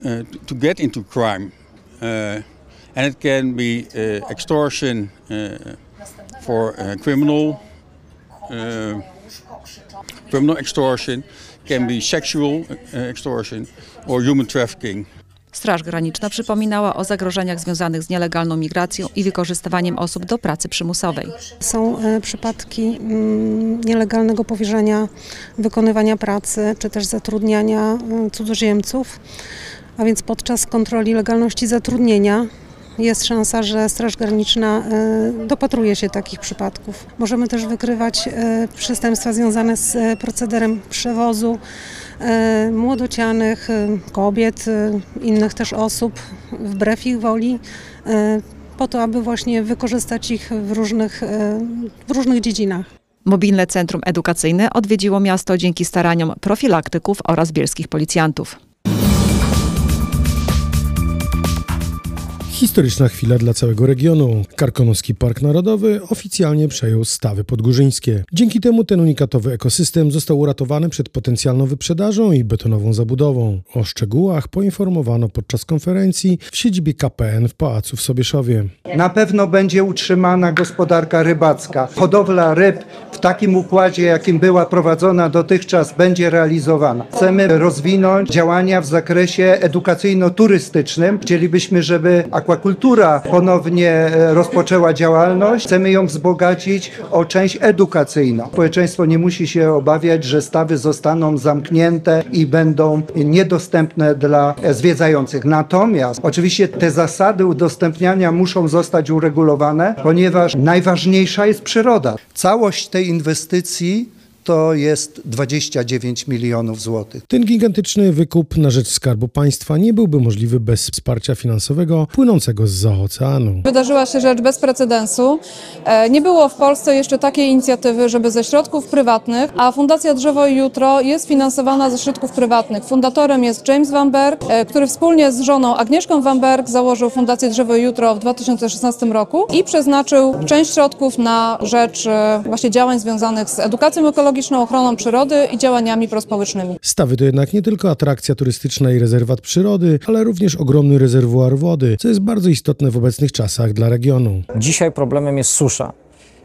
to get into crime. And it can be extortion for criminal extortion, can be sexual extortion or human trafficking. Straż Graniczna przypominała o zagrożeniach związanych z nielegalną migracją i wykorzystywaniem osób do pracy przymusowej. Są przypadki nielegalnego powierzania wykonywania pracy czy też zatrudniania cudzoziemców, a więc podczas kontroli legalności zatrudnienia jest szansa, że Straż Graniczna dopatruje się takich przypadków. Możemy też wykrywać przestępstwa związane z procederem przewozu młodocianych, kobiet, innych też osób wbrew ich woli, po to, aby właśnie wykorzystać ich w różnych dziedzinach. Mobilne Centrum Edukacyjne odwiedziło miasto dzięki staraniom profilaktyków oraz bielskich policjantów. Historyczna chwila dla całego regionu. Karkonoski Park Narodowy oficjalnie przejął Stawy Podgórzyńskie. Dzięki temu ten unikatowy ekosystem został uratowany przed potencjalną wyprzedażą i betonową zabudową. O szczegółach poinformowano podczas konferencji w siedzibie KPN w Pałacu w Sobieszowie. Na pewno będzie utrzymana gospodarka rybacka. Hodowla ryb w takim układzie, jakim była prowadzona dotychczas, będzie realizowana. Chcemy rozwinąć działania w zakresie edukacyjno-turystycznym. Chcielibyśmy, żeby akwakultura ponownie rozpoczęła działalność. Chcemy ją wzbogacić o część edukacyjną. Społeczeństwo nie musi się obawiać, że stawy zostaną zamknięte i będą niedostępne dla zwiedzających. Natomiast oczywiście te zasady udostępniania muszą zostać uregulowane, ponieważ najważniejsza jest przyroda. Całość tej inwestycji to jest 29 milionów złotych. Ten gigantyczny wykup na rzecz Skarbu Państwa nie byłby możliwy bez wsparcia finansowego płynącego zza oceanu. Wydarzyła się rzecz bez precedensu. Nie było w Polsce jeszcze takiej inicjatywy, żeby ze środków prywatnych, a Fundacja Drzewo i Jutro jest finansowana ze środków prywatnych. Fundatorem jest James Van Berg, który wspólnie z żoną Agnieszką Van Berg założył Fundację Drzewo i Jutro w 2016 roku i przeznaczył część środków na rzecz właśnie działań związanych z edukacją ekologiczną, ochroną przyrody i działaniami prospołecznymi. Stawy to jednak nie tylko atrakcja turystyczna i rezerwat przyrody, ale również ogromny rezerwuar wody, co jest bardzo istotne w obecnych czasach dla regionu. Dzisiaj problemem jest susza.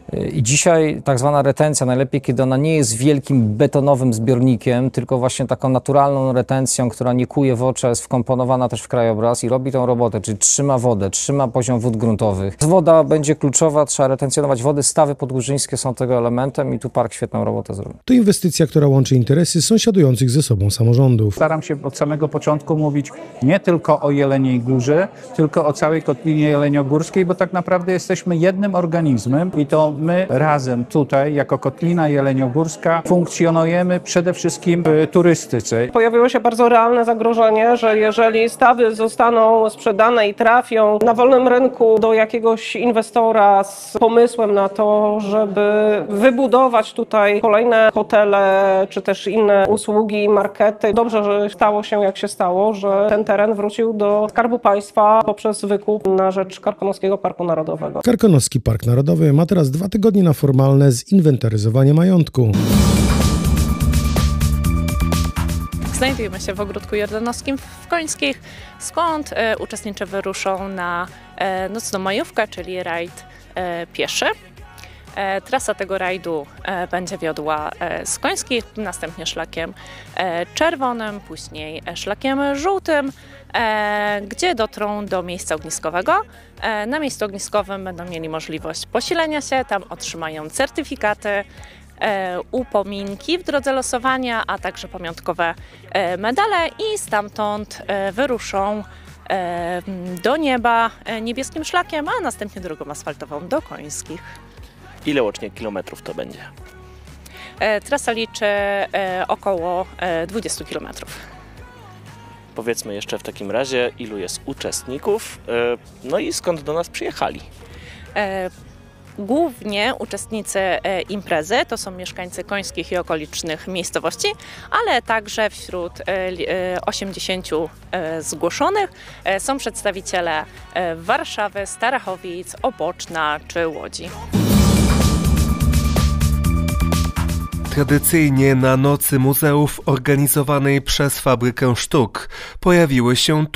I dzisiaj tak zwana retencja, najlepiej kiedy ona nie jest wielkim betonowym zbiornikiem, tylko właśnie taką naturalną retencją, która nie kuje w oczy, jest wkomponowana też w krajobraz i robi tą robotę, czyli trzyma wodę, trzyma poziom wód gruntowych. Woda będzie kluczowa, trzeba retencjonować wody, Stawy Podgórzyńskie są tego elementem i tu park świetną robotę zrobił. To inwestycja, która łączy interesy sąsiadujących ze sobą samorządów. Staram się od samego początku mówić nie tylko o Jeleniej Górze, tylko o całej Kotlinie Jeleniogórskiej, bo tak naprawdę jesteśmy jednym organizmem i to my razem tutaj, jako Kotlina Jeleniogórska, funkcjonujemy przede wszystkim w turystyce. Pojawiło się bardzo realne zagrożenie, że jeżeli stawy zostaną sprzedane i trafią na wolnym rynku do jakiegoś inwestora z pomysłem na to, żeby wybudować tutaj kolejne hotele, czy też inne usługi, markety. Dobrze, że stało się jak się stało, że ten teren wrócił do Skarbu Państwa poprzez wykup na rzecz Karkonoskiego Parku Narodowego. Karkonoski Park Narodowy ma teraz 2 tygodnie na formalne zinwentaryzowanie majątku. Znajdujemy się w ogródku jordanowskim w Końskich, skąd uczestnicy wyruszą na nocną majówkę, czyli rajd pieszy. Trasa tego rajdu będzie wiodła z Końskich, następnie szlakiem czerwonym, później szlakiem żółtym, gdzie dotrą do miejsca ogniskowego. Na miejscu ogniskowym będą mieli możliwość posilenia się, tam otrzymają certyfikaty, upominki w drodze losowania, a także pamiątkowe medale i stamtąd wyruszą do nieba niebieskim szlakiem, a następnie drogą asfaltową do Końskich. Ile łącznie kilometrów to będzie? Trasa liczy około 20 km. Powiedzmy jeszcze w takim razie, ilu jest uczestników, no i skąd do nas przyjechali? Głównie uczestnicy imprezy to są mieszkańcy Końskich i okolicznych miejscowości, ale także wśród 80 zgłoszonych są przedstawiciele Warszawy, Starachowic, Opoczna czy Łodzi. Tradycyjnie na Nocy Muzeów organizowanej przez Fabrykę Sztuk pojawiły się